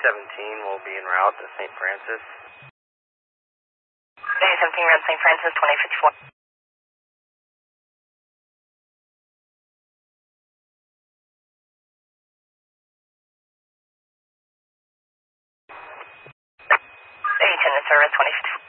17 will be en route to St. Francis. 17 route St. Francis, 2054. Service 2054.